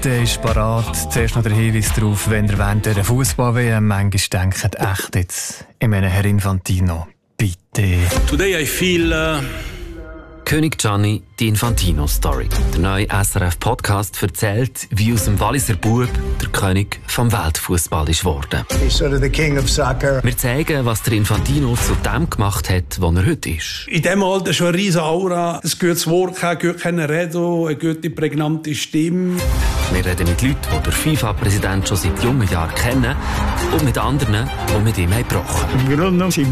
Der ist parat. Zuerst noch der Hinweis darauf, wenn ihr während der Fußball-WM manchmal denkt, echt jetzt, ich meine Herr Infantino, bitte. Today I feel... König Gianni, die Infantino-Story. Der neue SRF-Podcast erzählt, wie aus dem Walliser Bub der König vom Weltfußball ist geworden. He's sort of the king of soccer. Wir zeigen, was der Infantino zu dem gemacht hat, wo er heute ist. In diesem Alter schon eine riesige Aura, ein gutes Wort, ein gutes Reden, eine gute, prägnante Stimme. Wir reden mit Leuten, die den FIFA-Präsident schon seit jungen Jahren kennen und mit anderen, die mit ihm gebrochen haben. Im Grunde genommen